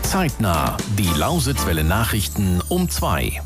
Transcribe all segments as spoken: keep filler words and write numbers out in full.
Zeitnah, die Lausitzwelle Nachrichten um zwei.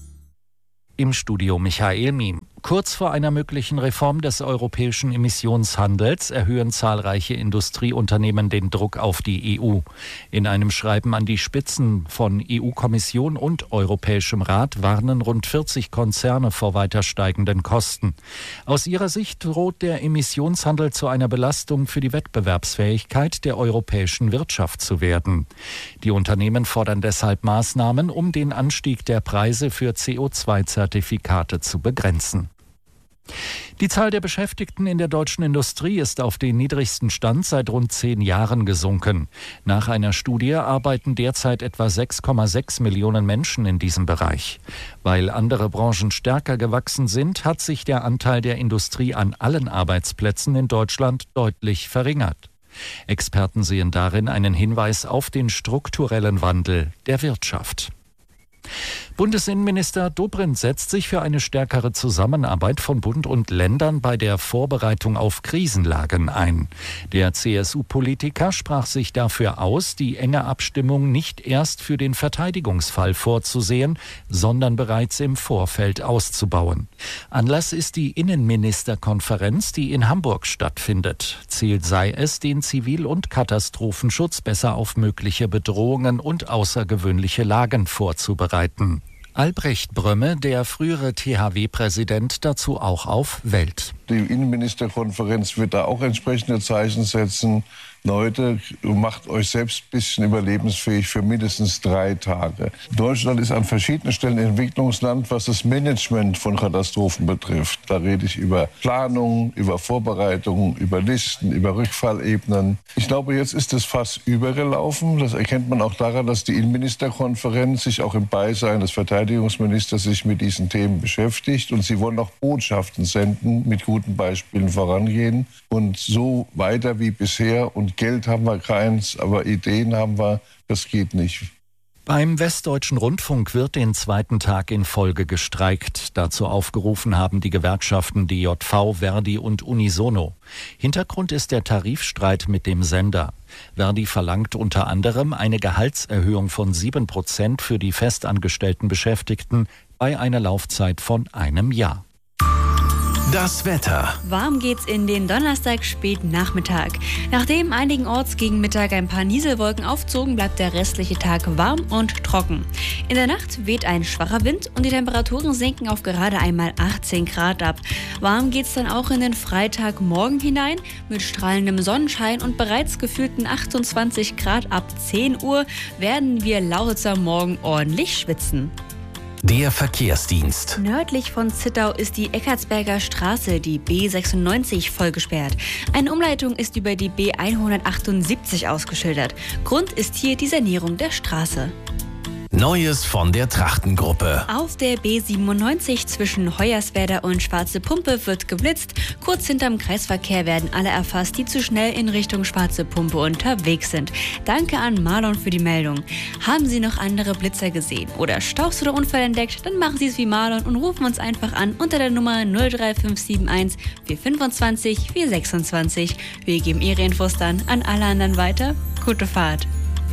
Im Studio Michael Miem. Kurz vor einer möglichen Reform des europäischen Emissionshandels erhöhen zahlreiche Industrieunternehmen den Druck auf die E U. In einem Schreiben an die Spitzen von E U-Kommission und Europäischem Rat warnen rund vierzig Konzerne vor weiter steigenden Kosten. Aus ihrer Sicht droht der Emissionshandel zu einer Belastung für die Wettbewerbsfähigkeit der europäischen Wirtschaft zu werden. Die Unternehmen fordern deshalb Maßnahmen, um den Anstieg der Preise für C O zwei Zertifikate zu begrenzen. Die Zahl der Beschäftigten in der deutschen Industrie ist auf den niedrigsten Stand seit rund zehn Jahren gesunken. Nach einer Studie arbeiten derzeit etwa sechs Komma sechs Millionen Menschen in diesem Bereich. Weil andere Branchen stärker gewachsen sind, hat sich der Anteil der Industrie an allen Arbeitsplätzen in Deutschland deutlich verringert. Experten sehen darin einen Hinweis auf den strukturellen Wandel der Wirtschaft. Bundesinnenminister Dobrindt setzt sich für eine stärkere Zusammenarbeit von Bund und Ländern bei der Vorbereitung auf Krisenlagen ein. Der C S U-Politiker sprach sich dafür aus, die enge Abstimmung nicht erst für den Verteidigungsfall vorzusehen, sondern bereits im Vorfeld auszubauen. Anlass ist die Innenministerkonferenz, die in Hamburg stattfindet. Ziel sei es, den Zivil- und Katastrophenschutz besser auf mögliche Bedrohungen und außergewöhnliche Lagen vorzubereiten. Albrecht Brömme, der frühere T H W-Präsident, dazu auch auf Welt. Die Innenministerkonferenz wird da auch entsprechende Zeichen setzen. Leute, macht euch selbst ein bisschen überlebensfähig für mindestens drei Tage. Deutschland ist an verschiedenen Stellen ein Entwicklungsland, was das Management von Katastrophen betrifft. Da rede ich über Planung, über Vorbereitungen, über Listen, über Rückfallebenen. Ich glaube, jetzt ist das Fass übergelaufen. Das erkennt man auch daran, dass die Innenministerkonferenz sich auch im Beisein des Verteidigungsministers sich mit diesen Themen beschäftigt. Und sie wollen auch Botschaften senden, mit guten Beispielen vorangehen und so weiter wie bisher. Und Geld haben wir keins, aber Ideen haben wir, das geht nicht. Beim Westdeutschen Rundfunk wird den zweiten Tag in Folge gestreikt. Dazu aufgerufen haben die Gewerkschaften D J V, Verdi und Unisono. Hintergrund ist der Tarifstreit mit dem Sender. Verdi verlangt unter anderem eine Gehaltserhöhung von sieben Prozent für die festangestellten Beschäftigten bei einer Laufzeit von einem Jahr. Das Wetter. Warm geht's in den Donnerstag späten Nachmittag. Nachdem einigenorts gegen Mittag ein paar Nieselwolken aufzogen, bleibt der restliche Tag warm und trocken. In der Nacht weht ein schwacher Wind und die Temperaturen sinken auf gerade einmal achtzehn Grad ab. Warm geht's dann auch in den Freitagmorgen hinein mit strahlendem Sonnenschein und bereits gefühlten achtundzwanzig Grad. Ab zehn Uhr werden wir Lausitzer morgen ordentlich schwitzen. Der Verkehrsdienst. Nördlich von Zittau ist die Eckartsberger Straße, die B sechsundneunzig, voll gesperrt. Eine Umleitung ist über die B hundertachtundsiebzig ausgeschildert. Grund ist hier die Sanierung der Straße. Neues von der Trachtengruppe. Auf der B siebenundneunzig zwischen Hoyerswerda und Schwarze Pumpe wird geblitzt. Kurz hinterm Kreisverkehr werden alle erfasst, die zu schnell in Richtung Schwarze Pumpe unterwegs sind. Danke an Marlon für die Meldung. Haben Sie noch andere Blitzer gesehen oder Staus oder Unfall entdeckt? Dann machen Sie es wie Marlon und rufen uns einfach an unter der Nummer null drei fünf sieben eins vier fünfundzwanzig vier sechsundzwanzig. Wir geben Ihre Infos dann an alle anderen weiter. Gute Fahrt.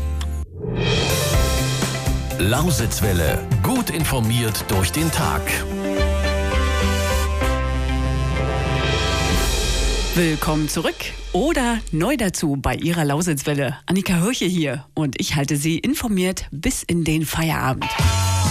Lausitzwelle. Gut informiert durch den Tag. Willkommen zurück oder neu dazu bei Ihrer Lausitzwelle. Annika Hirche hier und ich halte Sie informiert bis in den Feierabend.